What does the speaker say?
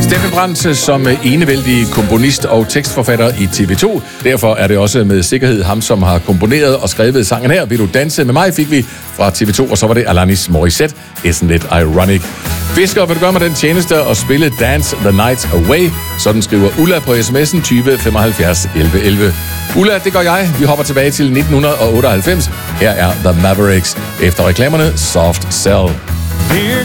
Steffen Brandt som enevældig komponist og tekstforfatter i TV2. Derfor er det også med sikkerhed ham, som har komponeret og skrevet sangen her. Vil du danse med mig, fik vi fra TV2, og så var det Alanis Morissette. Isn't it ironic? Fisker, vil du gøre mig den tjeneste at spille Dance the Night Away? Sådan skriver Ulla på sms'en 20 75 11 11. Ulla, det gør jeg. Vi hopper tilbage til 1998. Her er The Mavericks. Efter reklamerne Soft Cell. Here